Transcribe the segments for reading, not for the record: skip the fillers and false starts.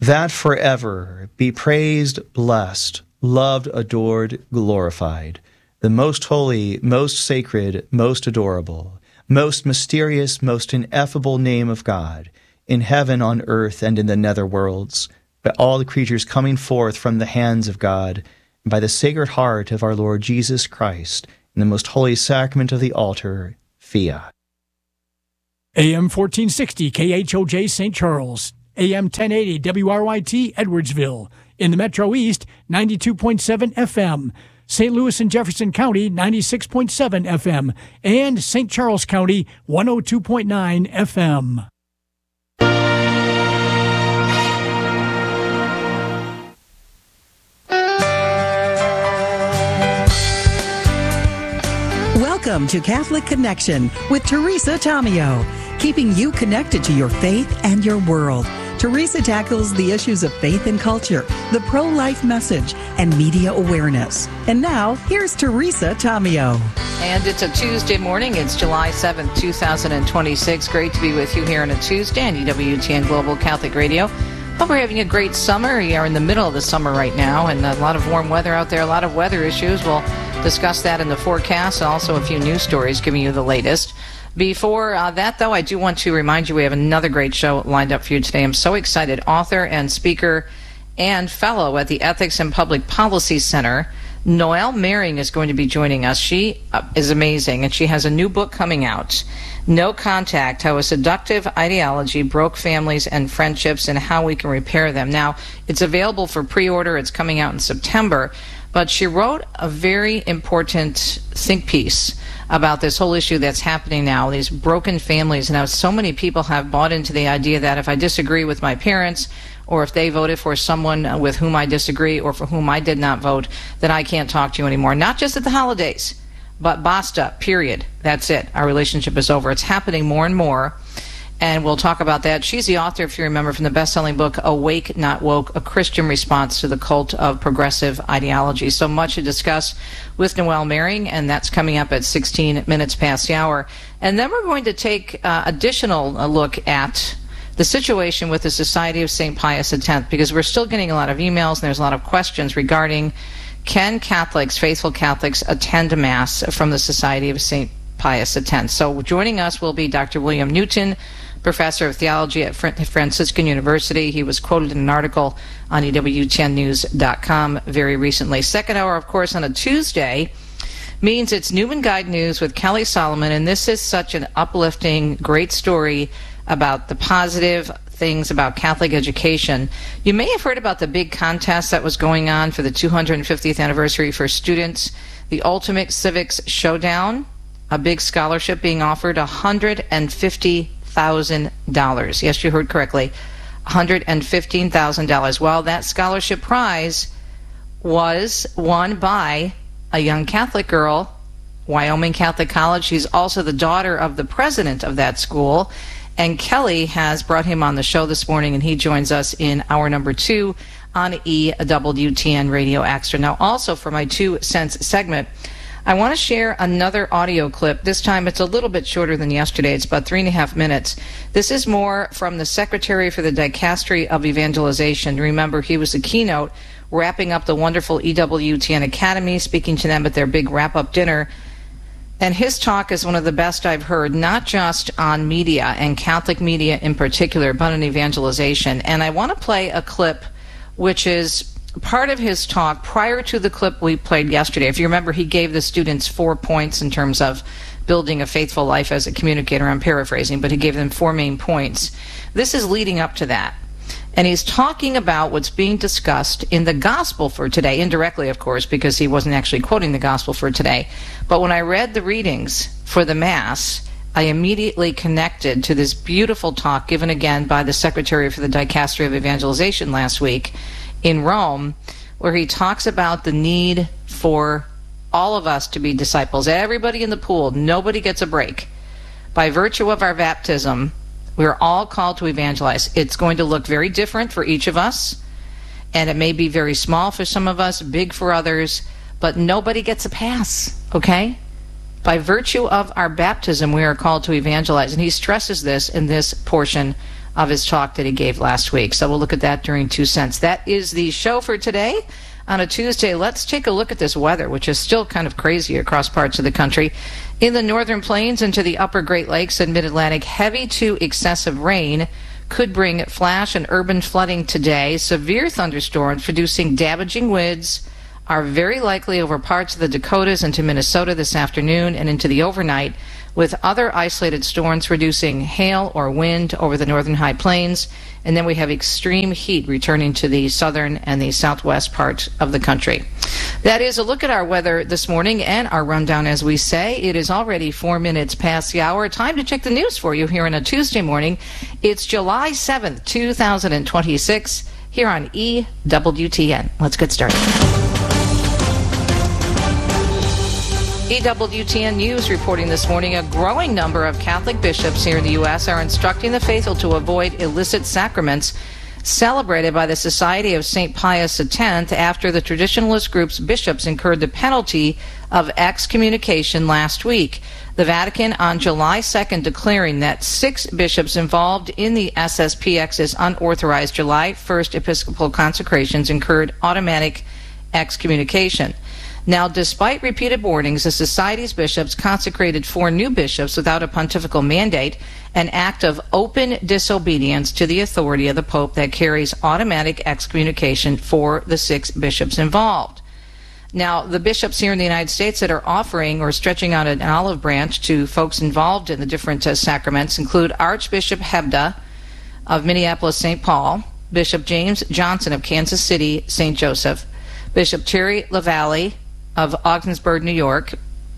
that forever be praised, blessed, loved, adored, glorified, the most holy, most sacred, most adorable, most mysterious, most ineffable name of God, in heaven, on earth, and in the nether worlds, by all the creatures coming forth from the hands of God, and by the sacred heart of our Lord Jesus Christ, in the most holy sacrament of the altar, Fiat. AM 1460 KHOJ St. Charles, AM 1080 WRYT Edwardsville, in the Metro East 92.7 FM, St. Louis and Jefferson County 96.7 FM, and St. Charles County 102.9 FM. Welcome to Catholic Connection with Teresa Tomeo, keeping you connected to your faith and your world. Teresa tackles the issues of faith and culture, the pro-life message, and media awareness. And now, here's Teresa Tomeo. And it's a Tuesday morning. It's July 7th, 2026. Great to be with you here on a Tuesday on EWTN Global Catholic Radio. Hope we're having a great summer. We are in the middle of the summer right now, and a lot of warm weather out there, a lot of weather issues. We'll discuss that in the forecast, and also a few news stories giving you the latest. Before that, though, I do want to remind you we have another great show lined up for you today. I'm so excited. Author and speaker and fellow at the Ethics and Public Policy Center, Noelle Mering, is going to be joining us. She is amazing, and she has a new book coming out, No Contact, How a Seductive Ideology Broke Families and Friendships and How We Can Repair Them. Now, it's available for pre-order. It's coming out in September. But she wrote a very important think piece about this whole issue that's happening now, these broken families, and how so many people have bought into the idea that if I disagree with my parents, or if they voted for someone with whom I disagree or for whom I did not vote, then I can't talk to you anymore. Not just at the holidays, but basta, period. That's it. Our relationship is over. It's happening more and more, and we'll talk about that. She's the author, if you remember, from the best-selling book, Awake, Not Woke, A Christian Response to the Cult of Progressive Ideology. So much to discuss with Noelle Mering, and that's coming up at 16 minutes past the hour. And then we're going to take additional look at the situation with the Society of St. Pius X, because we're still getting a lot of emails, and there's a lot of questions regarding, can Catholics, faithful Catholics, attend Mass from the Society of St. Pius X? So joining us will be Dr. William Newton, professor of theology at Franciscan University. He was quoted in an article on EWTNnews.com very recently. Second hour, of course, on a Tuesday means it's Newman Guide News with Kelly Solomon, and this is such an uplifting, great story about the positive things about Catholic education. You may have heard about the big contest that was going on for the 250th anniversary for students, the Ultimate Civics Showdown, a big scholarship being offered, $150,000. Yes, you heard correctly, $115,000. Well, that scholarship prize was won by a young Catholic girl, Wyoming Catholic College. She's also the daughter of the president of that school. And Kelly has brought him on the show this morning, and he joins us in hour number 2 on EWTN Radio Extra. Now, also for my 2 cents segment, I want to share another audio clip. This time it's a little bit shorter than yesterday. It's about 3.5 minutes. This is more from the Secretary for the Dicastery of Evangelization. Remember, he was the keynote wrapping up the wonderful EWTN Academy, speaking to them at their big wrap-up dinner. And his talk is one of the best I've heard, not just on media and Catholic media in particular, but on evangelization. And I want to play a clip which is part of his talk prior to the clip we played yesterday. If you remember, he gave the students 4 points in terms of building a faithful life as a communicator. I'm paraphrasing, but he gave them 4 main points. This is leading up to that. And he's talking about what's being discussed in the gospel for today, indirectly, of course, because he wasn't actually quoting the gospel for today. But when I read the readings for the Mass, I immediately connected to this beautiful talk given again by the Secretary for the Dicastery of Evangelization last week in Rome, where he talks about the need for all of us to be disciples. Everybody in the pool, nobody gets a break. By virtue of our baptism, we're all called to evangelize. It's going to look very different for each of us, and it may be very small for some of us, big for others, but nobody gets a pass, okay? By virtue of our baptism, we are called to evangelize, and he stresses this in this portion of his talk that he gave last week. So we'll look at that during 2 Cents. That is the show for today. On a Tuesday, let's take a look at this weather, which is still kind of crazy across parts of the country. In the northern plains into the upper Great Lakes and mid-Atlantic, heavy to excessive rain could bring flash and urban flooding today. Severe thunderstorms producing damaging winds are very likely over parts of the Dakotas into Minnesota this afternoon and into the overnight, with other isolated storms reducing hail or wind over the northern high plains. And then we have extreme heat returning to the southern and the southwest part of the country. That is a look at our weather this morning and our rundown, as we say. It is already 4 minutes past the hour. Time to check the news for you here on a Tuesday morning. It's July 7th, 2026, here on EWTN. Let's get started. EWTN News reporting this morning, a growing number of Catholic bishops here in the U.S. are instructing the faithful to avoid illicit sacraments celebrated by the Society of St. Pius X after the traditionalist group's bishops incurred the penalty of excommunication last week. The Vatican on July 2nd declaring that 6 bishops involved in the SSPX's unauthorized July 1st Episcopal consecrations incurred automatic excommunication. Now, despite repeated warnings, the Society's bishops consecrated 4 new bishops without a pontifical mandate, an act of open disobedience to the authority of the Pope that carries automatic excommunication for the 6 bishops involved. Now, the bishops here in the United States that are offering or stretching out an olive branch to folks involved in the different sacraments include Archbishop Hebda of Minneapolis-St. Paul, Bishop James Johnson of Kansas City, St. Joseph, Bishop Terry LaValle of Ogdensburg, New York,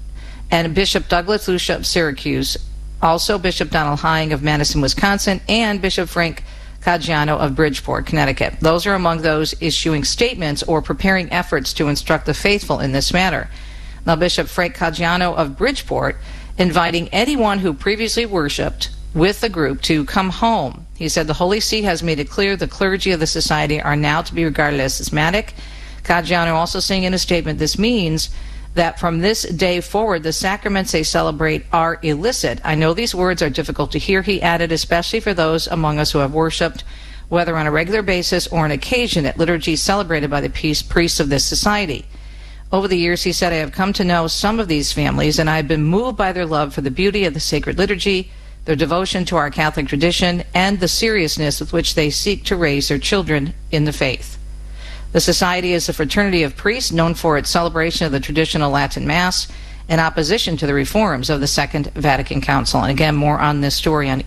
and Bishop Douglas Lucia of Syracuse, also Bishop Donald Hying of Madison, Wisconsin, and Bishop Frank Caggiano of Bridgeport, Connecticut. Those are among those issuing statements or preparing efforts to instruct the faithful in this matter. Now, Bishop Frank Caggiano of Bridgeport inviting anyone who previously worshipped with the group to come home. He said the Holy See has made it clear the clergy of the society are now to be regarded as schismatic. Caggiano also saying in a statement, this means that from this day forward, the sacraments they celebrate are illicit. I know these words are difficult to hear, he added, especially for those among us who have worshipped, whether on a regular basis or on occasion, at liturgies celebrated by the priests of this society. Over the years, he said, I have come to know some of these families, and I have been moved by their love for the beauty of the sacred liturgy, their devotion to our Catholic tradition, and the seriousness with which they seek to raise their children in the faith. The Society is a fraternity of priests known for its celebration of the traditional Latin Mass in opposition to the reforms of the Second Vatican Council. And again, more on this story on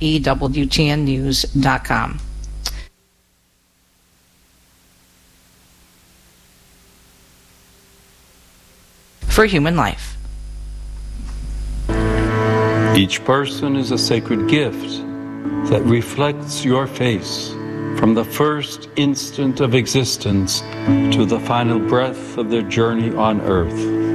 EWTNnews.com. For human life. Each person is a sacred gift that reflects your face from the first instant of existence to the final breath of their journey on earth.